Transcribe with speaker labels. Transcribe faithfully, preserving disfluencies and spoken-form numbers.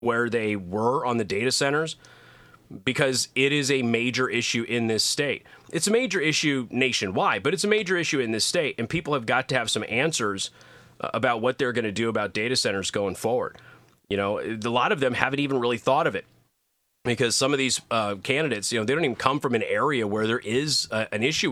Speaker 1: where they were on the data centers because it is a major issue in this state. It's a major issue nationwide, but it's a major issue in this state, and people have got to have some answers uh, about what they're going to do about data centers going forward. You know, a lot of them haven't even really thought of it because some of these uh, candidates, you know, they don't even come from an area where there is uh, an issue